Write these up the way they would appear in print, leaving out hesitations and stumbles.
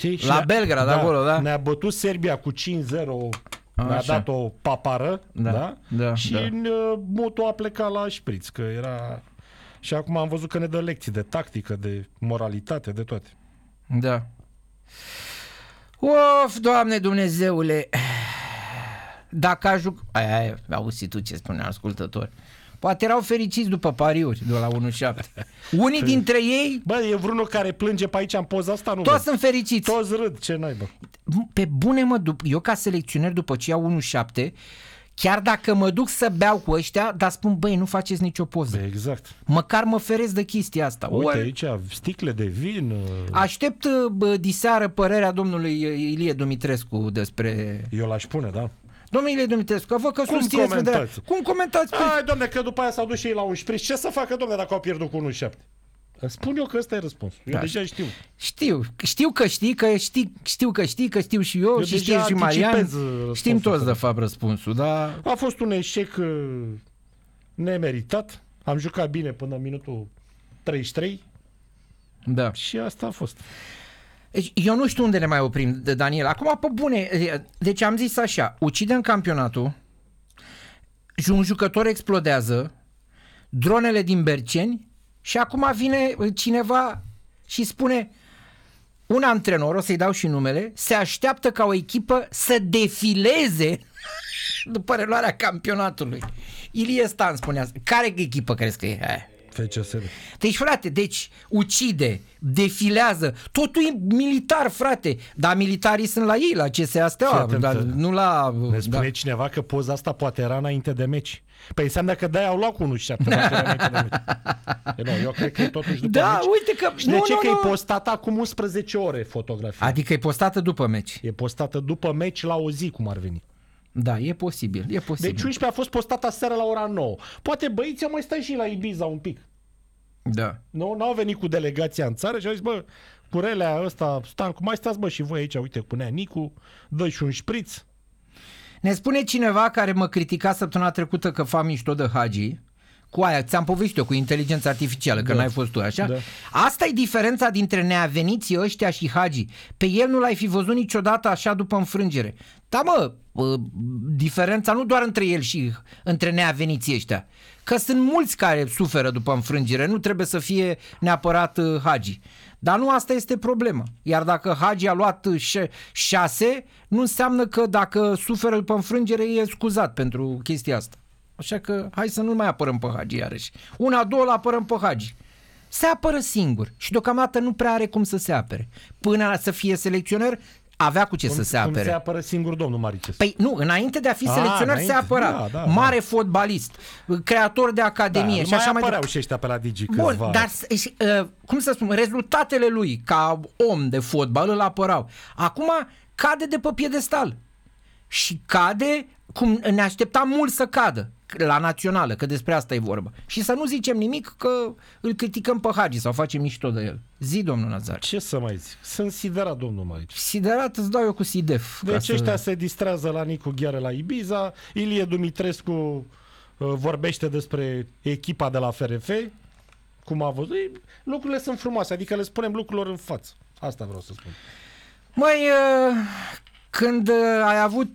Știi? La Belgrad, acolo, da? Ne-a bătut Serbia cu 5-0, ne-a dat o papară, și motul a plecat la șpriț, că era... Și acum am văzut că ne dă lecții de tactică, de moralitate, de toate. Da. Of, Doamne Dumnezeule! Dacă ajung... auzi tu ce spune ascultător. Poate erau fericiți după pariuri de la 1-7. Unii dintre ei... Bă, e vreunul care plânge pe aici în poza asta? Nu, toți sunt fericiți. Toți râd, ce naiba. Pe bune, mă, eu ca selecționer după ce iau 1-7, chiar dacă mă duc să beau cu ăștia, dar spun, băi, nu faceți nicio poză. Exact. Măcar mă feresc de chestia asta. Uite aici, sticle de vin. Aștept diseară părerea domnului Ilie Dumitrescu despre... Eu l-aș pune, da. Domnule Ilie Dumitrescu, văd că susțineți vederea. Cum comentați? Hai, domne, că după aia s-au dus și ei la un șpriț. Ce să facă, domne, dacă au pierdut cu 1-7? Spun eu că ăsta e răspunsul. Eu deja știu. Știu că știi, că știu și eu și știu și Marian. Știm toți, de fapt, răspunsul, da? A fost un eșec nemeritat. Am jucat bine până în minutul 33. Da. Și asta a fost. Deci, eu nu știu unde ne mai oprim, Daniel. Acum, pe bune, deci am zis așa, ucidem campionatul, un jucător explodează, dronele din Berceni, și acum vine cineva și spune, un antrenor, o să-i dau și numele, se așteaptă ca o echipă să defileze după reluarea campionatului. Ilie Stan spunea, care echipă crezi că e? FCSB. Deci, frate, ucide, defilează, totul e militar, frate, dar militarii sunt la ei, la CSA Steaua, dar nu la... Ne spune cineva că poza asta poate era înainte de meci. Păi înseamnă că de-aia au luat cu 1-7 înainte de meci. Eu cred că e totuși după meci. Uite că... Și de ce? Că e postată acum 11 ore fotografia. Adică e postată după meci. E postată după meci la o zi, cum ar veni. Da, e posibil. Deci 11 a fost postată aseară la ora 9. Poate băieții au mai stat și la Ibiza un pic. Da. Nu, n-au venit cu delegația în țară și au zis, bă, curelea ăsta, Stancu, mai stați, bă, și voi aici, uite, punea Nicu, dă și un șpriț. Ne spune cineva care mă critica săptămâna trecută că fac mișto de Hagi, cu aia, ți-am povestit eu, cu inteligența artificială, că n-ai fost tu, așa? Da. Asta e diferența dintre neaveniții ăștia și Hagi. Pe el nu l-ai fi văzut niciodată așa după înfrângere. Da, mă, diferența nu doar între el și între neaveniții ăștia, că sunt mulți care suferă după înfrângere, nu trebuie să fie neapărat Hagi. Dar nu asta este problema. Iar dacă Hagi a luat 6, nu înseamnă că dacă suferă după înfrângere e scuzat pentru chestia asta. Așa că hai să nu mai apărăm pe Hagi iarăși. 1-2 îl apărăm pe Hagi. Se apără singur și deocamdată nu prea are cum să se apere. Până să fie selecționer, avea cu ce să se apere. Cum se apără singur domnul Marices? Păi nu, înainte de a fi selecționer se apăra. Mare fotbalist, creator de academie și așa mai apăreau și ăștia pe la Digi câțiva. Bun, dar cum să spun, rezultatele lui ca om de fotbal îl apărau. Acum cade de pe piedestal. Și cade cum ne așteptam mult să cadă la națională, că despre asta e vorba. Și să nu zicem nimic că îl criticăm pe Hagi sau facem mișto de el. Zi, domnul Nazar. Ce să mai zic? Sunt siderat, domnul Marici. Siderat îți dau eu cu SIDEF. Deci ăștia se distrează la Nicu Gheare la Ibiza, Ilie Dumitrescu vorbește despre echipa de la FRF, cum a văzut. Lucrurile sunt frumoase, adică le spunem lucrurilor în față. Asta vreau să spun. Măi, când ai avut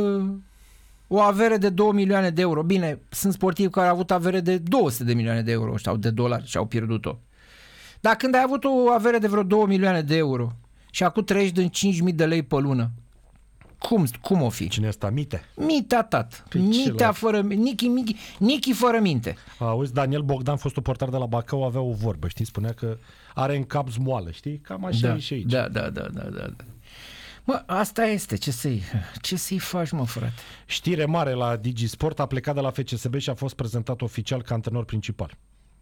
o avere de 2 milioane de euro, bine, sunt sportivi care au avut avere de 200 de milioane de euro sau de dolari și au pierdut-o. Dar când ai avut o avere de vreo 2 milioane de euro și acum trăiești din 5.000 de lei pe lună, cum o fi? Cine asta? Mite? Mitea, tat. Mitea fără... Nichi fără minte. Auzi, Daniel Bogdan, fostul portar de la Bacău, avea o vorbă, știi? Spunea că are în cap zmoală, știi? Cam așa e și aici. Da. Mă, asta este. Ce să-i faci, mă, frate? Știre mare la DigiSport, a plecat de la FCSB și a fost prezentat oficial ca antrenor principal.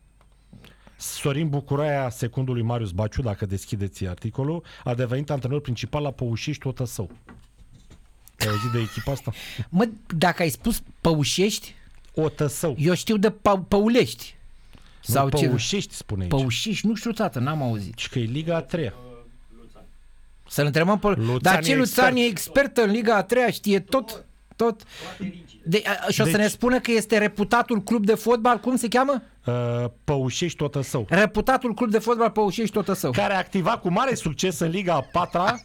Sorin Bucuraia, secundul lui Marius Baciu, dacă deschideți articolul, a devenit antrenor principal la Păușești Otăsău. Ai auzit de echipa asta? Mă, dacă ai spus Păușești, Otăsău. Eu știu de Păulești. Sau Păușești, spune aici. Păușești, nu știu, tată, n-am auzit. Și că e Liga a 3-a. Să-l întrebăm pe... Dar ce Luțan e expert în Liga a 3-a, știe tot? Și o să ne spună că este reputatul club de fotbal, cum se cheamă? Păușești Otăsău. Reputatul club de fotbal Păușești Otăsău. Care a activat cu mare succes în Liga a 4-a